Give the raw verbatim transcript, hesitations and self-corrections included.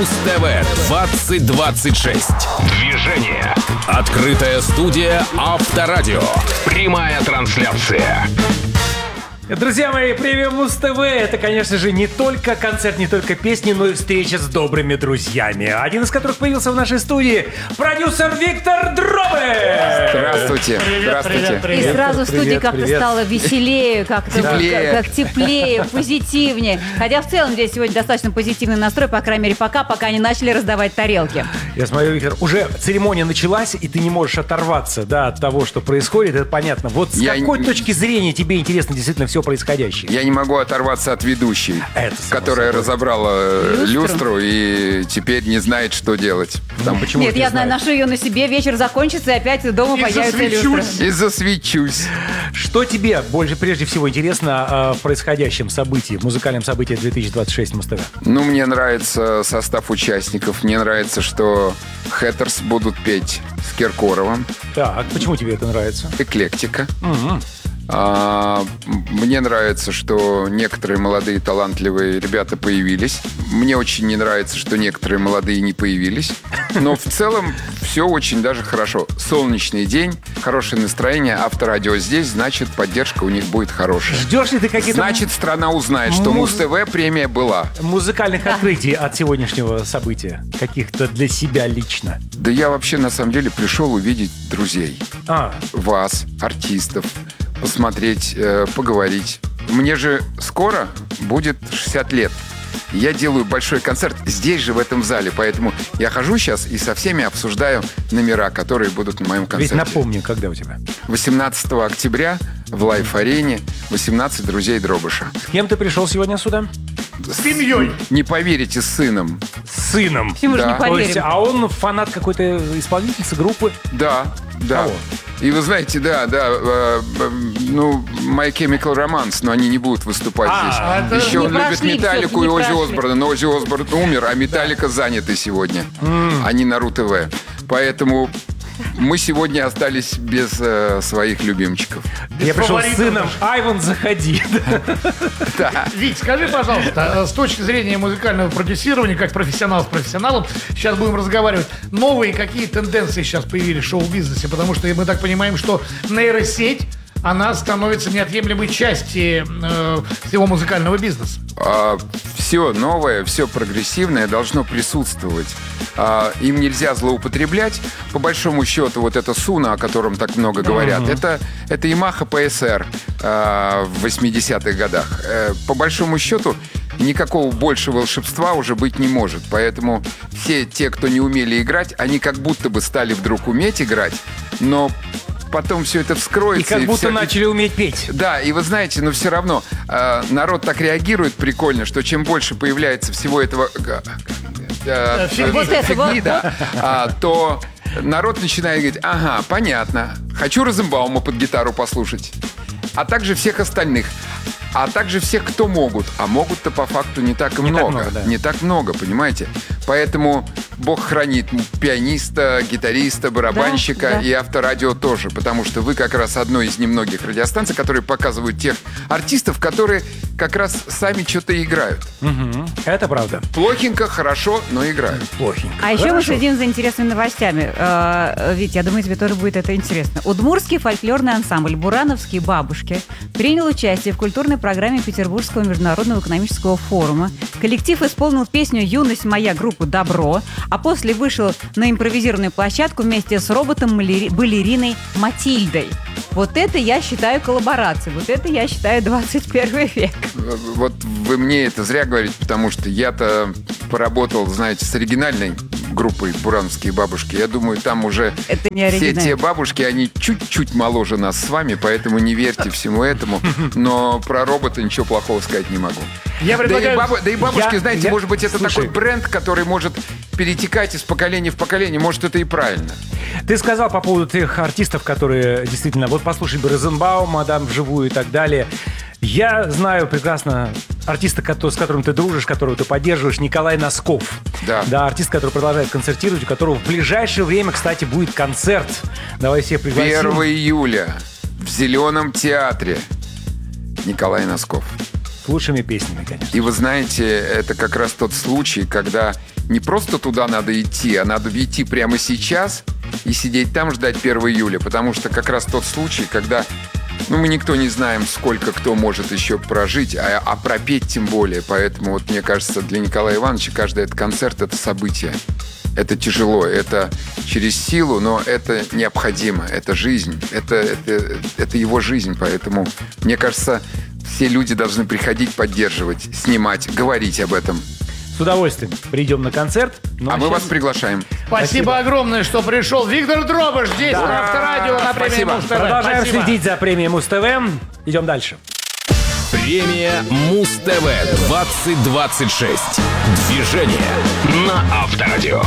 Муз-ТВ двадцать двадцать шесть. Движение. Открытая студия Авторадио. Прямая трансляция. Друзья мои, премия Муз-ТВ — это, конечно же, не только концерт, не только песни, но и встреча с добрыми друзьями. Один из которых появился в нашей студии — продюсер Виктор Дробыш! Здравствуйте. Привет, Здравствуйте. привет, привет. И сразу в студии привет, как-то привет. стало веселее, как-то Теплее. как, как теплее, позитивнее. Хотя в целом здесь сегодня достаточно позитивный настрой, по крайней мере, пока, пока не начали раздавать тарелки. Я смотрю, Виктор, уже церемония началась, и ты не можешь оторваться, да, от того, что происходит, это понятно. Вот с Я какой не- точки зрения тебе интересно действительно все происходящее? Я не могу оторваться от ведущей, Это само которая собой. разобрала э, Люстру. люстру и теперь не знает, что делать. Там Почему Нет, же не я знаю, знаешь? ношу ее на себе, вечер закончится, и опять дома И появится засвечусь. люстра. И засвечусь. Что тебе больше, прежде всего, интересно э, в происходящем событии, в музыкальном событии две тысячи двадцать шесть Муз-ТВ? Ну, мне нравится состав участников. Мне нравится, что Хэттерс будут петь с Киркоровым. Так, почему тебе это нравится? Эклектика. А, мне нравится, что некоторые молодые талантливые ребята появились. Мне очень не нравится, что некоторые молодые не появились. Но в целом все очень даже хорошо. Солнечный день, хорошее настроение. Авторадио здесь, значит, поддержка у них будет хорошая. Ждешь ли ты какие-то Значит, страна узнает, что Муз- Муз-ТВ премия была. музыкальных открытий от сегодняшнего события? Каких-то для себя лично? Да я вообще, на самом деле, пришел увидеть друзей. А, Вас, артистов, посмотреть, э, поговорить. Мне же скоро будет шестьдесят лет. Я делаю большой концерт здесь же, в этом зале. Поэтому я хожу сейчас и со всеми обсуждаю номера, которые будут на моем ведь концерте. напомню, когда у тебя? восемнадцатого октября в Лайф-арене восемнадцать друзей Дробыша. С кем ты пришел сегодня сюда? С семьей. Не поверите, с сыном. С сыном. Почему же Да. не То есть, поверим? а он фанат какой-то исполнительницы, группы? Да, да. Кого? И вы знаете, да, да, э, э, ну, My Chemical Romance, но они не будут выступать А, здесь. это- Еще Не он любит прошли Металлику и всё-таки, не Оззи прошли. Осборна, но Оззи Осборн умер, а Металлика заняты сегодня. Они на РУ-ТВ. Поэтому мы сегодня остались без э, своих любимчиков. Я пришел с фаворитов сыном. даже. Айван, заходи. Да. Вить, скажи, пожалуйста, э, с точки зрения музыкального продюсирования, как профессионал с профессионалом, сейчас будем разговаривать, новые какие тенденции сейчас появились в шоу-бизнесе? Потому что мы так понимаем, что нейросеть, она становится неотъемлемой частью э, всего музыкального бизнеса. все новое, все прогрессивное должно присутствовать. А, им нельзя злоупотреблять. По большому счету, вот это Суна, о котором так много говорят, это, это Yamaha пи эс ар а, в восьмидесятых годах. Э, по большому счету, никакого больше волшебства уже быть не может. Поэтому все те, кто не умели играть, они как будто бы стали вдруг уметь играть, но потом все это вскроется. И как будто вся- начали уметь петь. Да, и вы знаете, но все равно э, народ так реагирует прикольно, что чем больше появляется всего этого э, э, Фигни. Вот это фигни, вот. да, а, то народ начинает говорить: ага, понятно, хочу Розенбаума под гитару послушать, а также всех остальных. А также всех, кто могут. А могут-то по факту не так и Не так много. много, да. Не так много, понимаете? Поэтому Бог хранит пианиста, гитариста, барабанщика Да, да. и авторадио тоже. Потому что вы как раз одной из немногих радиостанций, которые показывают тех артистов, которые как раз сами что-то играют. Мгм. Это правда. Плохенько, хорошо, но играют. Плохенько. А еще мы Хорошо. следим за интересными новостями. Э, Вить, я думаю, тебе тоже будет это интересно. Удмуртский фольклорный ансамбль «Бурановские бабушки» принял участие в культурной программе Петербургского международного экономического форума. Коллектив исполнил песню «Юность моя» группы «Добро», а после вышел на импровизированную площадку вместе с роботом-балериной Матильдой. Вот это я считаю коллаборацией. Вот это я считаю двадцать первый век. Вот вы мне это зря говорите, потому что я-то поработал, знаете, с оригинальной группой «Бурановские бабушки». Я думаю, там уже Это не все оригинально. те бабушки, они чуть-чуть моложе нас с вами, поэтому не верьте всему этому. Но про робота ничего плохого сказать не могу. Я Да и, предлагаю... бабу- да и бабушки, Я- знаете, я- может быть, это слушай. такой бренд, который может перетекать из поколения в поколение. Может, это и правильно. Ты сказал по поводу тех артистов, которые действительно... Вот послушай бы Розенбаума, да, вживую и так далее. Я знаю прекрасно артиста, кото- с которым ты дружишь, которого ты поддерживаешь, Николай Носков. Да. Да, артист, который продолжает концертировать, у которого в ближайшее время, кстати, будет концерт. Давай всех пригласим. первого июля в Зеленом театре Николай Носков. С лучшими песнями, конечно. И вы знаете, это как раз тот случай, когда не просто туда надо идти, а надо идти прямо сейчас и сидеть там, ждать первого июля. Потому что как раз тот случай, когда ну, мы никто не знаем, сколько кто может еще прожить, а, а пропеть тем более. Поэтому вот мне кажется, для Николая Ивановича каждый этот концерт — это событие. Это тяжело, это через силу, но это необходимо, это жизнь, это, это, это его жизнь. Поэтому, мне кажется, все люди должны приходить, поддерживать, снимать, говорить об этом. С удовольствием придем на концерт. Ну, а мы сейчас... вас приглашаем. Спасибо, Спасибо огромное, что пришел. Виктор Дробыш здесь, Да. на Авторадио, на премии Спасибо. Муз-ТВ. Продолжаем Спасибо. следить за премией Муз-ТВ. Идем дальше. Премия Муз-ТВ двадцать двадцать шесть. Движение на Авторадио.